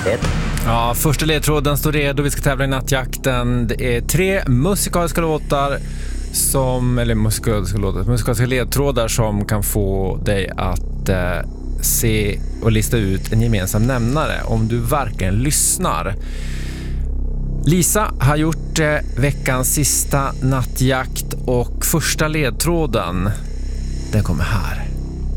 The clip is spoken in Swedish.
1. Ja, första ledtråden står redo. Vi ska tävla i nattjakten. Det är 3 musikaliska låtar musikaliska ledtrådar som kan få dig att se och lista ut en gemensam nämnare om du verkligen lyssnar. Lisa har gjort veckans sista nattjakt och första ledtråden, den kommer här.